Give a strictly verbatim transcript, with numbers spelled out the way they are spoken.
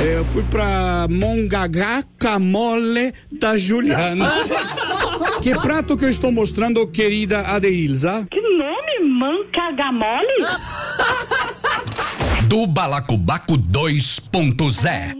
É, eu fui pra Mongagá Camole da Juliana. Que prato que eu estou mostrando, querida Adeilza? Que nome? Mancagamole? Do Balacobaco dois ponto zero.